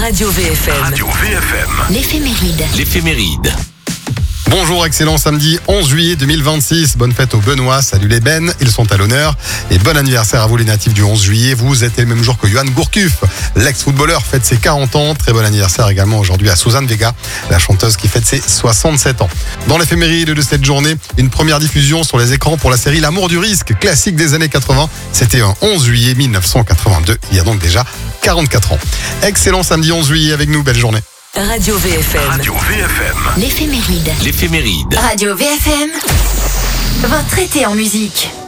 Radio VFM. Radio VFM. L'éphéméride. Bonjour, excellent samedi 11 juillet 2026. Bonne fête aux Benoît. Salut les Ben, ils sont à l'honneur. Et bon anniversaire à vous les natifs du 11 juillet. Vous êtes le même jour que Johan Gourcuff. L'ex-footballeur fête ses 40 ans. Très bon anniversaire également aujourd'hui à Suzanne Vega, la chanteuse qui fête ses 67 ans. Dans l'éphéméride de cette journée, une première diffusion sur les écrans pour la série L'amour du risque, classique des années 80. C'était un 11 juillet 1982. Il y a donc déjà 44 ans. Excellent samedi 11 juillet avec nous. Belle journée. Radio VFM. Radio VFM. L'éphéméride. Radio VFM, votre été en musique.